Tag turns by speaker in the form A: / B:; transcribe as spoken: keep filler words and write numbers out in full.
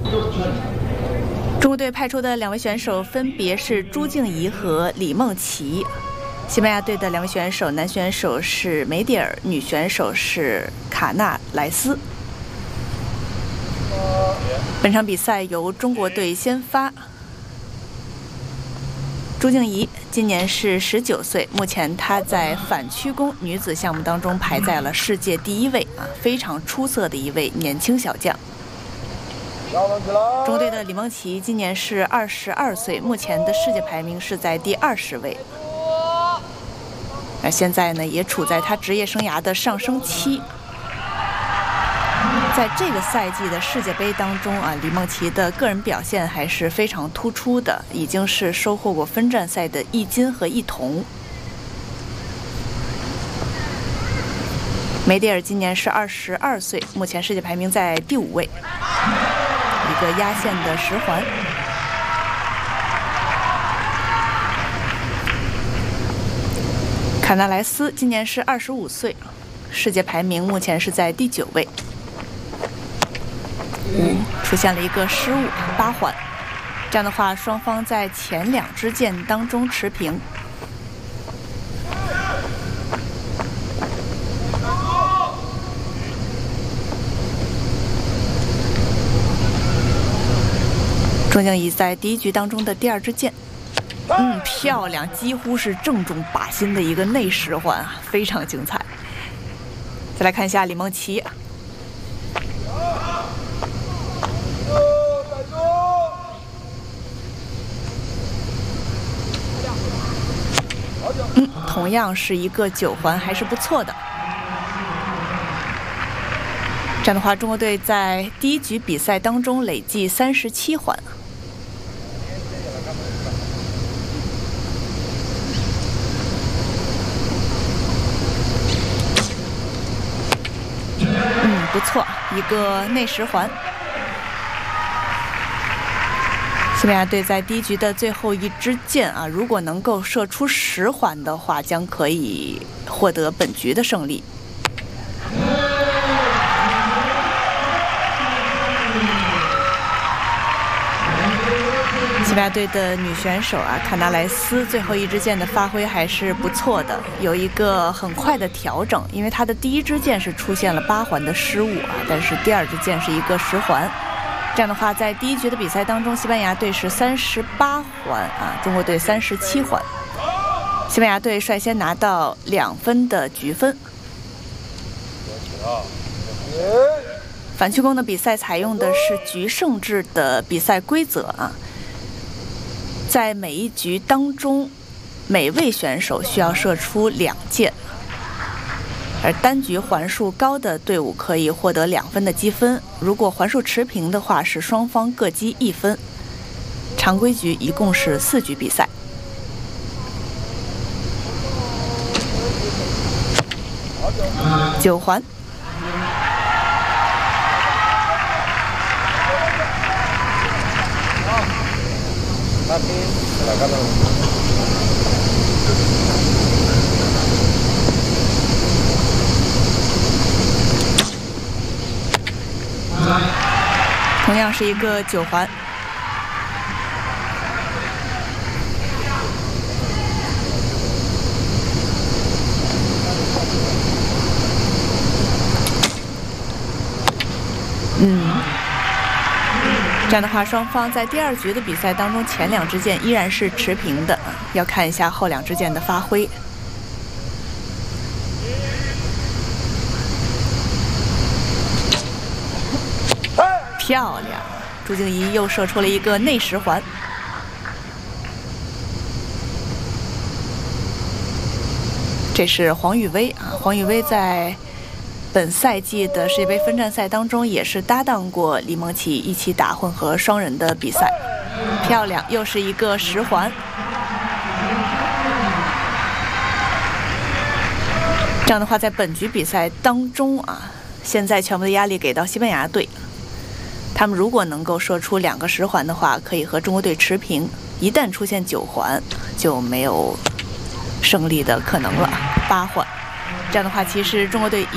A: 中国队派出的两位选手分别是朱静怡和李梦琪。西班牙队的两位选手，男选手是梅蒂尔，女选手是卡纳莱斯。本场比赛由中国队先发。朱静怡今年是十九岁，目前她在反曲弓女子项目当中排在了世界第一位啊，非常出色的一位年轻小将。中国队的李梦琪今年是二十二岁，目前的世界排名是在第二十位。而现在呢，也处在他职业生涯的上升期。在这个赛季的世界杯当中啊，李梦琪的个人表现还是非常突出的，已经是收获过分站赛的一金和一铜。梅蒂尔今年是二十二岁，目前世界排名在第五位，一个压线的十环。卡纳莱斯今年是二十五岁，世界排名目前是在第九位。嗯，出现了一个失误，八环。这样的话，双方在前两支箭当中持平。钟静怡在第一局当中的第二支箭。嗯，漂亮，几乎是正中靶心的一个内十环啊，非常精彩。再来看一下李梦琪，嗯，同样是一个九环，还是不错的。这样的话，中国队在第一局比赛当中累计三十七环。不错，一个内十环。西班牙队在第一局的最后一支箭啊，如果能够射出十环的话，将可以获得本局的胜利。西班牙队的女选手啊，卡纳莱斯最后一支箭的发挥还是不错的，有一个很快的调整，因为她的第一支箭是出现了八环的失误啊，但是第二支箭是一个十环。这样的话，在第一局的比赛当中，西班牙队是三十八环啊，中国队三十七环。西班牙队率先拿到两分的局分。反曲弓的比赛采用的是局胜制的比赛规则啊。在每一局当中，每位选手需要射出两箭，而单局环数高的队伍可以获得两分的积分。如果环数持平的话，是双方各积一分。常规局一共是四局比赛。九环。同样是一个九环。嗯。这样的话，双方在第二局的比赛当中，前两支箭依然是持平的，要看一下后两支箭的发挥。漂亮，朱静怡又射出了一个内十环。这是黄雨薇啊，黄雨薇在本赛季的世界杯分站赛当中也是搭档过李梦琪一起打混合双人的比赛。漂亮，又是一个十环。这样的话，在本局比赛当中啊，现在全部的压力给到西班牙队，他们如果能够射出两个十环的话，可以和中国队持平。一旦出现九环，就没有胜利的可能了。八环，这样的话，其实中国队